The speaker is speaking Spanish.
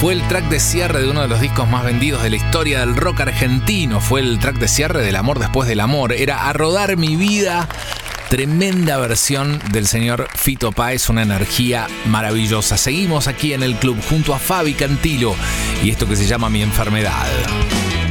Fue el track de cierre de uno de los discos más vendidos de la historia del rock argentino. Fue el track de cierre del Amor después del amor. Era A rodar mi vida. Tremenda versión del señor Fito Páez, una energía maravillosa. Seguimos aquí en el club junto a Fabi Cantilo y esto que se llama Mi Enfermedad.